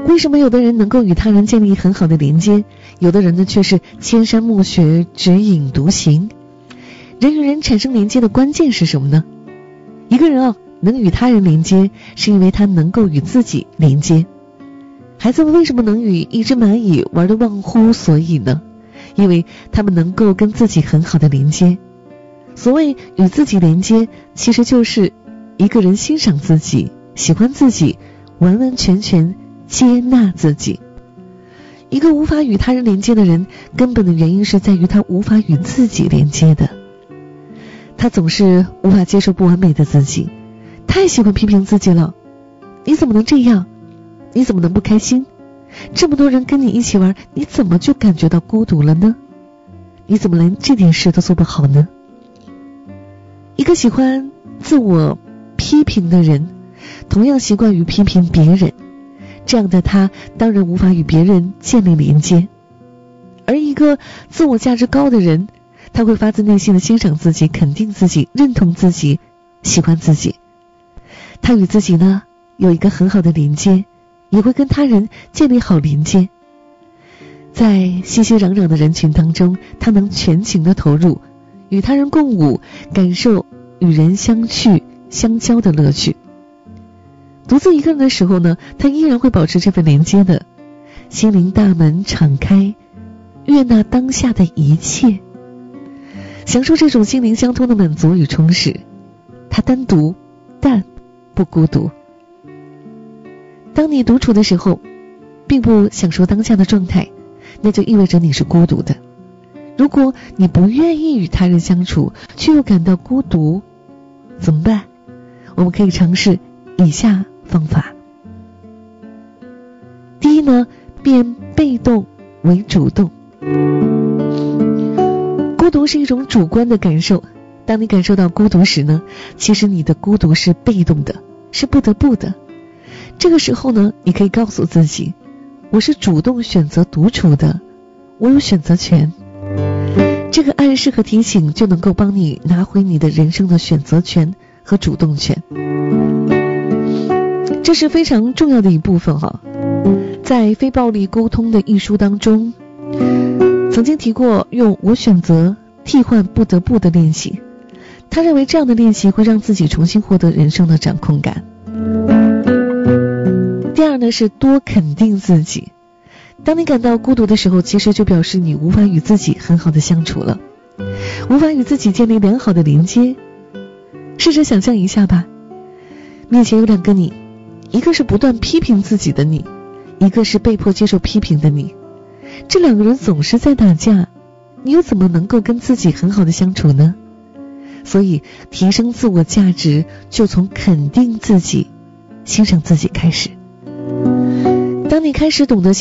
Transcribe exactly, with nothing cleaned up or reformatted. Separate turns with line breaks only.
为什么有的人能够与他人建立很好的连接，有的人呢却是千山暮雪，只影独行？人与人产生连接的关键是什么呢？一个人啊，能与他人连接，是因为他能够与自己连接。孩子们为什么能与一只蚂蚁玩得忘乎所以呢？因为他们能够跟自己很好的连接。所谓与自己连接，其实就是一个人欣赏自己，喜欢自己，完完全全接纳自己。一个无法与他人连接的人，根本的原因是在于他无法与自己连接的。他总是无法接受不完美的自己，太喜欢批评自己了。你怎么能这样？你怎么能不开心？这么多人跟你一起玩，你怎么就感觉到孤独了呢？你怎么连这点事都做不好呢？一个喜欢自我批评的人，同样习惯于批评别人，这样的他当然无法与别人建立连接。而一个自我价值高的人，他会发自内心的欣赏自己，肯定自己，认同自己，喜欢自己。他与自己呢有一个很好的连接，也会跟他人建立好连接。在熙熙攘攘的人群当中，他能全情的投入，与他人共舞，感受与人相去相交的乐趣。独自一个人的时候呢，他依然会保持这份连接的，心灵大门敞开，悦纳当下的一切，享受这种心灵相通的满足与充实。他单独但不孤独。当你独处的时候，并不享受当下的状态，那就意味着你是孤独的。如果你不愿意与他人相处，却又感到孤独，怎么办？我们可以尝试以下方法。第一呢，变被动为主动。孤独是一种主观的感受，当你感受到孤独时呢，其实你的孤独是被动的，是不得不的。这个时候呢，你可以告诉自己，我是主动选择独处的，我有选择权。这个暗示和提醒就能够帮你拿回你的人生的选择权和主动权。这是非常重要的一部分哈。在非暴力沟通的一书当中，曾经提过用我选择替换不得不的练习。他认为这样的练习会让自己重新获得人生的掌控感。第二呢，是多肯定自己。当你感到孤独的时候，其实就表示你无法与自己很好的相处了，无法与自己建立良好的连接。试着想象一下吧，面前有两个你，一个是不断批评自己的你，一个是被迫接受批评的你。这两个人总是在打架，你又怎么能够跟自己很好的相处呢？所以提升自我价值就从肯定自己、欣赏自己开始。当你开始懂得